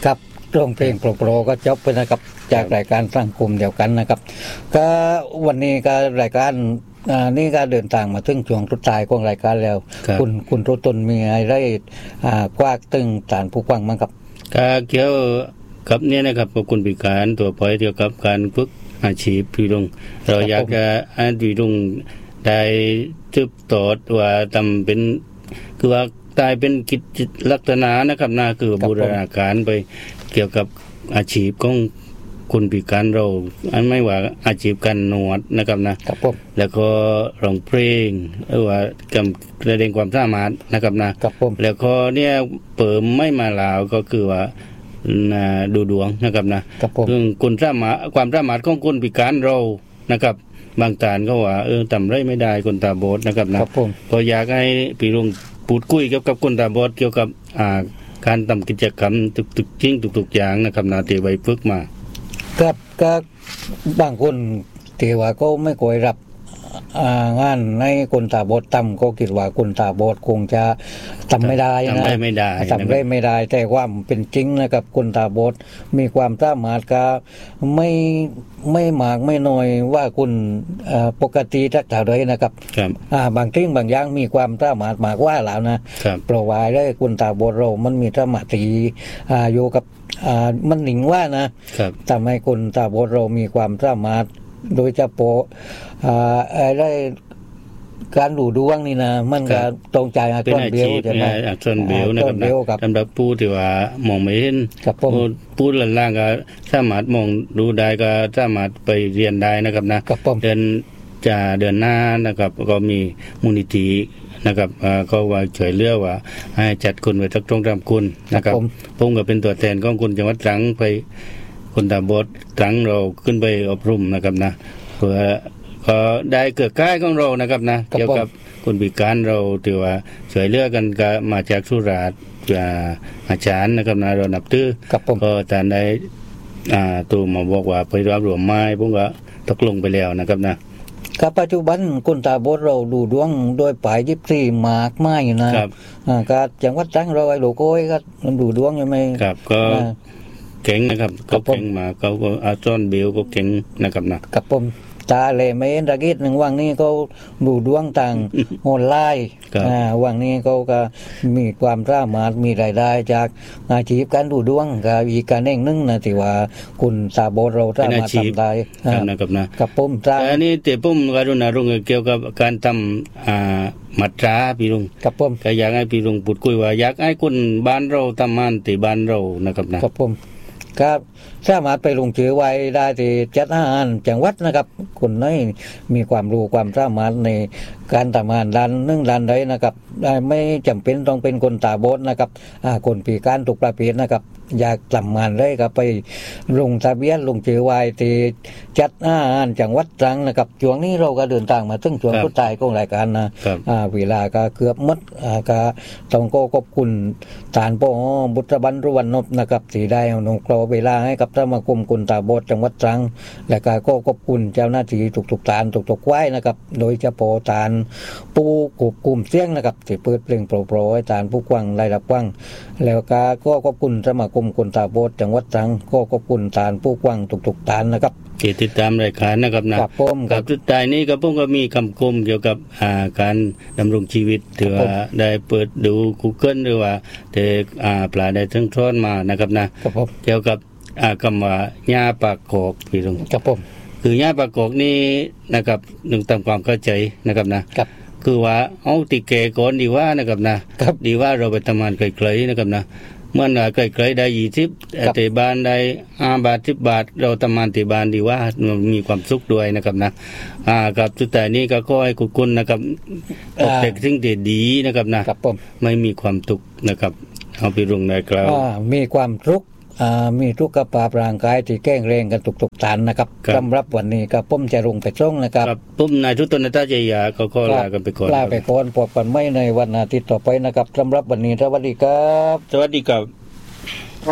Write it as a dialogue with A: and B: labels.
A: ครับร้องเพลงโปรๆก็จบไปนะครับจากรายการสร้างกลุ่มเดียวกันนะครับก็วันนี้ก็รายการนี่ก็เดินทางมาถึงช่วงสุดท้ายของรายการแล้วคุณรุ่ต้นมีอะไรกว้างตึงฐานผู้กว้างมั้งครับ
B: ก็เกี่ยวกับเนี่ยนะครับกับคุณพิการตัวพอยเกี่ยวกับการฝึกอาชีพพี่ลุงเราอยากจะให้พี่ลุงได้สืบต่อว่าทำเป็นคือว่าตายเป็นกิจลักษณะนะครับนะคือบูรณาการไปเกี่ยวกับอาชีพของคุณพิการเราอันไม่ว่าอาชีพการนวดนะครับนะครับผมแล้วก็ร้องเพลงหรือว่ากำแสดงความสามารถนะครับนะครับผมแล้วก็เนี่ยเปิมไม่มาลาวก็คือว่าดูดวงนะครับนะเรื่องคุณสามารถความสามารถของคนพิการเรานะครับบางตานก็ว่าทำไรไม่ได้คนตาบอดนะครับนะก็อยากให้พี่ลุงพูดคุยเกี่ยวกับคนตาบอดเกี่ยวกับการทำกิจกรรมทุกๆจริงทุกๆอย่างนะครับนะที่ไว้ฝึกมา
A: ครับก็บางคนที่ว่าก็ไม่ค่อยรับงานในคนตาบอดทำก็คิดว่าคนตาบอดคงจะทำไม่ได้นะทำได้ไม่ได้แต่ว่าเป็นจริงนะครับคนตาบอดมีความสามารถก็ไม่มากไม่น้อยว่าคุณปกติทักษะเลยนะครับบางทิ้งบางอย่างมีความสามารถมากว่าแล้วนะเพราะว่าได้คนตาบอดเรามันมีสมาธิอยู่กับมันหนิงว่านะทำให้คนตาบอดเรามีความสามารถโดยเฉพาะได้การดูดวงนี่นะมันก็ตรงใจ
B: ต้นเบี้ยวใช่ไหมต้นเบี้ยวนะครับสำหรับผู้ที่ว่ามองไม่เห็นผู้ล่างๆก็สามารถมองดูได้ก็สามารถไปเรียนได้นะครับนะเดือนหน้านะครับก็มีมูลนิธินะครับก็ว่าช่วยเหลือว่าให้จัดคนไว้ทักตรงตามคุณนะครับผมก็เป็นตัวแทนของคุณจังหวัดตรังไปคนตาบอดตรังเราขึ้นไปอบรมนะครับนะเพื่อก็ได้เกิดก้ายของเรานะครับนะเกี่ยวกับคนพิการเราถือว่าช่วยเหลือกันก็มาจากสุราษฎร์อาจารย์นะครับนะเรานับถือก็ท่านได้ตัวมาบอกว่าไปรับรวมไม้ผมก็ตกลงไปแล้วนะครับนะ
A: กับปัจจุบันคนตาบอดเราดูดวงโดยปลาย24มากมายนะครับก็จังหวัดตรังเราไอ้โลโก้ก็ดูดวงยังไม่
B: ครับก็เก่งนะครับก็เก่งมาเขาก็อาจอนเบลก็เก่งนะครับนะ
A: กับผมตาเลยไม่เห็นตะกี้หนึ่งวังนี้ก็ดูดวงต่างโหดไล่วังนี้ก็มีความสามารถมีรายได้จากอาชีพการดูดวงกับอีกการเองนึงนะที่ว่าคุณตาบอดเราสามารถทำได้
B: นะครับนะ
A: กับผม
B: แต่อันนี้แต่ผมก็รู้นะรุ่งเกี่ยวกับการทำมัตราพี่ลุง
A: กับผม
B: ก็อยากให้พี่ลุงพูดคุยว่าอยากให้คนบ้านเราทำมันที่บ้านเรานะครับนะ
A: กับผมครับสามารถไปลงชื่อไว้ได้ที่จัดอาหารจังหวัดนะครับคนไหนมีความรู้ความสามารถในการทำงานด้านนึงด้านใดนะครับไม่จำเป็นต้องเป็นคนตาบอดนะครับคนพิการทุกประเภทนะครับอยากทำงานได้ก็ไปลงทะเบียนลงชื่อไว้ที่จัดอาหารจังหวัดตรังนะครับช่วงนี้เราก็เดินทางมาถึงช่วงสุดท้ายของรายการนะเวลาก็เกือบหมดก็ต้องขอบคุณฐานปอบุตรบรรลุวรรณนพนะครับที่ได้อนุเคราะห์เวลาให้กับสมาคมคนตาบอดจังหวัดตรังและก็ขอบคุณเจ้าหน้าที่ทุกๆฐานทุกๆไว้นะครับโดยเฉพาะฐานผู้ควบคุมเสียงนะครับที่เปิดเพลงโปรๆให้ฐานผู้กว้างรายรับกว้างแล้วก็ขอบคุณสมาคมคนตาบอดจังหวัดตรังขอบคุณฐานผู้กว้างทุกๆฐานนะครับ
B: ที่ติดตามรายการนะครับนะกับสุดท้ายนี้ก็ผมก็มีคำคมเกี่ยวกับการดำรงชีวิตที่ว่าได้เปิดดู Google หรือว่าแต่ปลาได้ทั้งซ้อนมานะครับนะเกี่ยวกับคำว่าหญ้าปากกอกพี่ลุง
A: ครับผม
B: คือหญ้าปากกอกนี่นะครับนึงตามความเข้าใจนะครับนะครับคือว่าเอาติเกก่อนดีว่านะครับนะครับดีว่าเราไปทำงานไกลๆนะครับนะเมื่อไกลๆได้20แต่บ้านได้5 บาท10 บาทเราทำงานที่บ้านดีว่ามีความสุขด้วยนะครับนะกับสุดท้ายนี้ก็ขอให้คุณนะครับตกแต่งสิ่งดีๆนะครับนะไม่มีความทุกข์นะครับเอาไปลงในกล่าว
A: มีความทุกข์มีทุกขภาพร่างกายที่แข็งแรงกันทุกๆฐานนะครับสำหรับวันนี้ก็ผมจะลงไปส่งนะครับ
B: ผมนายทุตนตาใจยาก็ขอลากันไปก่อน
A: ลาไปก่อนพบกันใหม่ในวันอาทิตย์ต่อไปนะครับสำหรับวันนี้สวัสดีครับ
B: สวัสดีครับ